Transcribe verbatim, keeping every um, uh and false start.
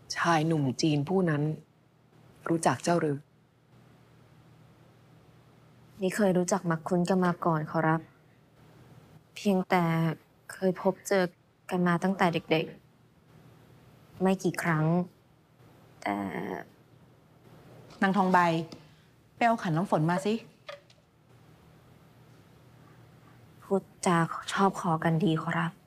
ชายหนุ่มจีนผู้นั้น รู้จักเจ้าหรือนี่เคยรู้จักมักคุ้นกันมาก่อนขอรับ เพียงแต่เคยพบเจอกันมาตั้งแต่เด็กๆ ไม่กี่ครั้ง แต่นางทองใบไปเอาขันน้ำฝนมาสิพูดจาชอบขอกันดีขอรับ